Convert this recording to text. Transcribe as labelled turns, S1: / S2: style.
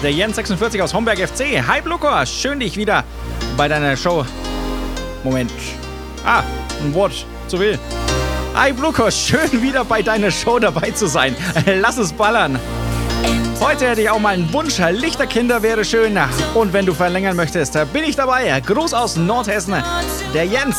S1: Der Jens46 aus Homberg FC. Hi Blucker, schön dich wieder bei deiner Show. Moment. Ein Wort zu viel. Hi Blucker, schön wieder bei deiner Show dabei zu sein. Lass es ballern. Heute hätte ich auch mal einen Wunsch. Lichterkinder wäre schön. Und wenn du verlängern möchtest, bin ich dabei. Gruß aus Nordhessen. Der Jens.